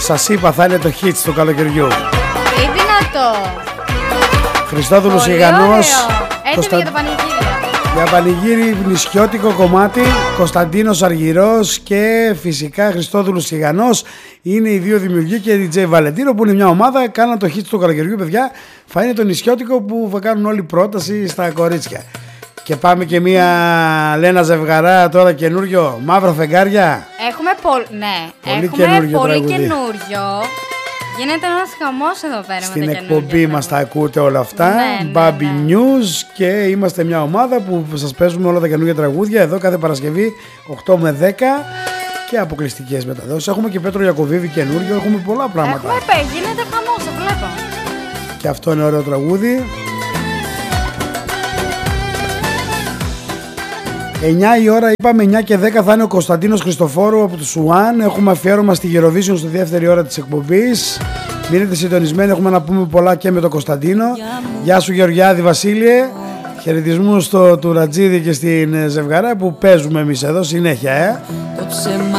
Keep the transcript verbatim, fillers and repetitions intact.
Σας είπα, θα είναι το hits του καλοκαιριού. Τι δυνατό. Χριστόδουλος Ιγανός. Έτοιμοι Κωνσταν... για το πανηγύρι. Για πανηγύρι νησιώτικο κομμάτι, Κωνσταντίνος Αργυρός και φυσικά Χριστόδουλος Ιγανός. Είναι οι δύο δημιουργοί και ντι τζέι Βαλεντίνο που είναι μια ομάδα. Κάναν το hits του καλοκαιριού, παιδιά. Θα είναι το νησιώτικο που θα κάνουν όλη πρόταση στα κορίτσια. Και πάμε και μια Λένα Ζευγαρά τώρα καινούριο, Μαύρα Φεγγάρια. Έχουμε πολύ, ναι, Πολύ έχουμε καινούριο πολύ τραγούδι. καινούριο. Γίνεται ένας χαμός εδώ πέρα. Στην με τα εκπομπή μας τα ακούτε όλα αυτά. Ναι, ναι, Baby ναι. News και είμαστε μια ομάδα που σας παίζουμε όλα τα καινούργια τραγούδια εδώ κάθε Παρασκευή οκτώ με δέκα και αποκλειστικές μεταδόσεις. Έχουμε και Πέτρο Ιακωβίβη καινούριο, έχουμε πολλά πράγματα. Έχουμε πει, γίνεται χαμός, το βλέπω. Και αυτό είναι ωραίο τραγούδι. εννιά η ώρα, είπαμε εννιά και δέκα θα είναι ο Κωνσταντίνος Χριστοφόρου από του Σουάν. Έχουμε αφιέρωμα στη Eurovision στη δεύτερη ώρα της εκπομπής. Μείνετε συντονισμένοι, έχουμε να πούμε πολλά και με τον Κωνσταντίνο. Γεια σου Γεωργιάδη Βασίλειε. Χαιρετισμούς στο Τουρατζίδι και στην Ζευγαρά που παίζουμε εμείς εδώ συνέχεια, ε.